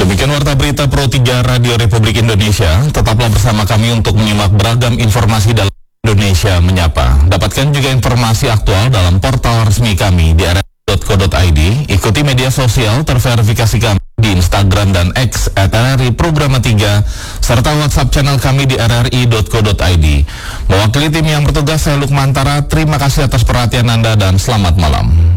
Demikian Warta Berita Pro 3 Radio Republik Indonesia. Tetaplah bersama kami untuk menyimak beragam informasi dalam Indonesia Menyapa. Dapatkan juga informasi aktual dalam portal resmi kami di rri.co.id. Ikuti media sosial terverifikasi kami di Instagram dan X @RRI Programa 3 serta WhatsApp channel kami di rri.co.id. Mewakili tim yang bertugas, saya Lukmantara. Terima kasih atas perhatian Anda dan selamat malam.